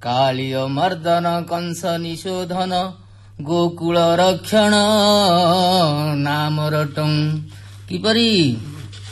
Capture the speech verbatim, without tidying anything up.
କାଳିୟ ମର୍ଦ୍ଦନ କଂସ ନିଶୋଧନ ଗୋକୁଳ ରକ୍ଷଣ ନାମ ରଟଂ। କିପରି